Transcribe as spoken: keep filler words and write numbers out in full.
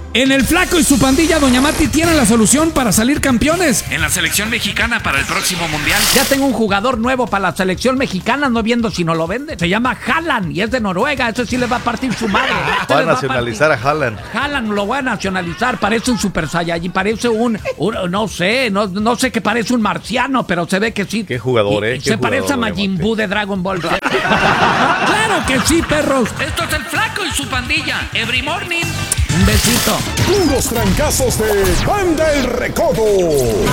En el Flaco y su pandilla, Doña Mati tiene la solución para salir campeones en la selección mexicana para el próximo mundial. Ya tengo un jugador nuevo para la selección mexicana, no viendo si no lo venden. Se llama Haaland y es de Noruega, eso sí le va a partir su madre. Va a nacionalizar a, a Haaland. Haaland lo voy a nacionalizar, parece un Super Saiyajin, parece un, un no sé, no, no sé qué parece un marciano, pero se ve que sí. Qué jugador, eh. Y, Qué se jugador, parece a Majin Buu de Dragon Ball. ¡Claro que sí, perros! Esto es el Flaco y su pandilla. Every morning. Un besito. Puros trancazos de Banda El Recodo.